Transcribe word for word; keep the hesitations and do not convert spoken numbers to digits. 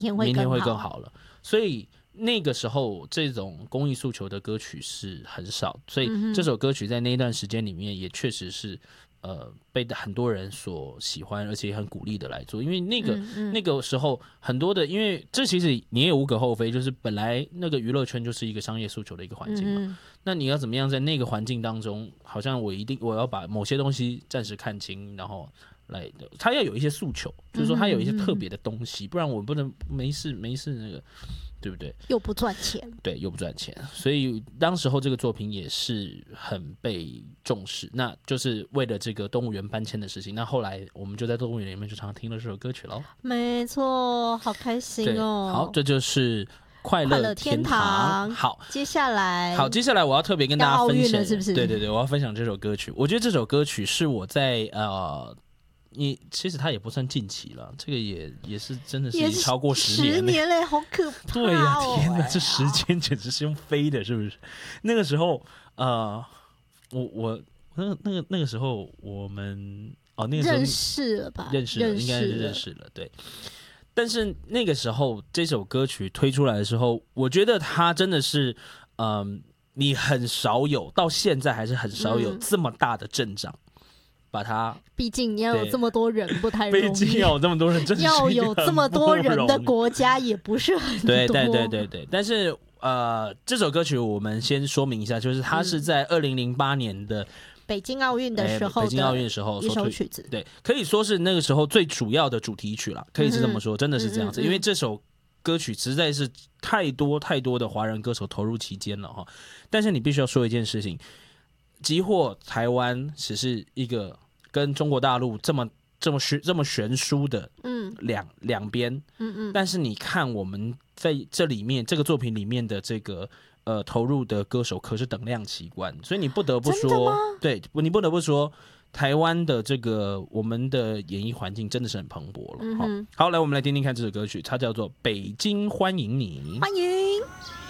天会明天会更好更好了。所以那个时候这种公益诉求的歌曲是很少，所以这首歌曲在那一段时间里面也确实是呃被很多人所喜欢，而且也很鼓励的来做。因为那个、嗯嗯、那个时候很多的，因为这其实你也无可厚非，就是本来那个娱乐圈就是一个商业诉求的一个环境嘛。嗯、那你要怎么样在那个环境当中，好像我一定我要把某些东西暂时看清，然后。来的，他要有一些诉求，就是说他有一些特别的东西，嗯、不然我不能没事没事那个，对不对？ 又不赚钱， 对，又不赚钱，所以当时候这个作品也是很被重视。那就是为了这个动物园搬迁的事情，那后来我们就在动物园里面就常常听了这首歌曲喽。 没错，好开心哦！ 好，这就是快乐天堂。好， 接下来好，接下来我要特别跟大家分享， 是不是？ 对对对，我要分享这首歌曲。我觉得这首歌曲是我在呃。你其实它也不算近期了，这个也也是真的是超过十年了， 十年嘞，好可怕、哦！ 对呀、啊，天哪，这时间简直是用飞的，是不是？那个时候，呃，我我那个那个那个时候我们哦，那个时候认识了吧？ 认识了，应该是认识了，对。但是那个时候这首歌曲推出来的时候，我觉得它真的是，嗯、呃，你很少有，到现在还是很少有这么大的阵仗。嗯把它， 毕竟你要有这么多人不太容易， 毕竟要有这么多人，真是要有这么多人的国家也不是很多。 对对对对对，但是呃，这首歌曲我们先说明一下，就是它是在二零零八年的、嗯、 北京奥运的时候， 北京奥运的时候一首曲子， 对，可以说是那个时候最主要的主题曲了，可以是这么说，嗯、真的是这样子，嗯嗯嗯因为这首歌曲实在是太多太多的华人歌手投入其间了哈。但是你必须要说一件事情。即或台湾只是一个跟中国大陆这么这么悬这么悬殊的两两边，嗯嗯，但是你看我们在这里面这个作品里面的这个呃投入的歌手可是等量齐观，所以你不得不说，对，你不得不说台湾的这个我们的演艺环境真的是很蓬勃了。嗯、好，来我们来听听看这首歌曲，它叫做《北京欢迎你》， 欢迎。